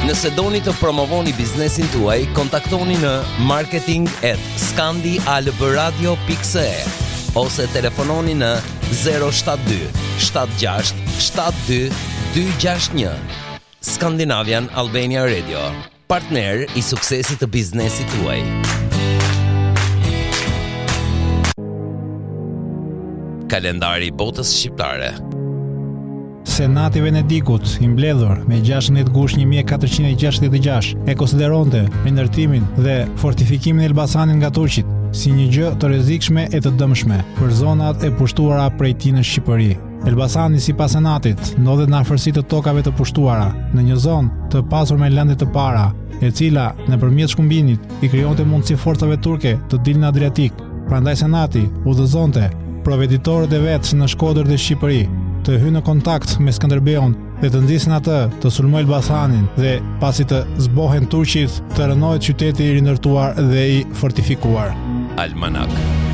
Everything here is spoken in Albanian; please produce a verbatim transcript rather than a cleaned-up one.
Nëse doni të promovoni biznesin tuaj, kontaktoni në marketing at scandialbradio dot c e ose telefononi në zero shtat dy shtat gjasht shtat dy dy gjasht një. Scandinavian Albania Radio, partner i suksesit të biznesit tuaj. Kalendari i botës shqiptare. Senati i Venedikut, i mbledhur me gjashtëdhjetë gusht një mijë e katërqind e gjashtëdhjetë e gjashtë, e konsideronte rindërtimin dhe fortifikimin e Elbasanit nga turqit si një gjë të rrezikshme e të dëmshme për zonat e pushtuara prej tij në Shqipëri. Elbasani, sipas Senatit, ndodhet në afërsi të tokave të pushtuara, në një zonë të pasur me lëndë të para, e cila nëpërmjet shkumbinit i krijonte mundësi forcave turke të dilnin në Adriatik. Prandaj Senati udhëzonte proveditorët e vet në Shkodër dhe Shqipëri të hyjnë në kontakt me Skënderbeun dhe të nxisin atë të sulmojë Elbasanin dhe pasi të zbohen turqit të rënohet qyteti i rindërtuar dhe i fortifikuar. Almanak.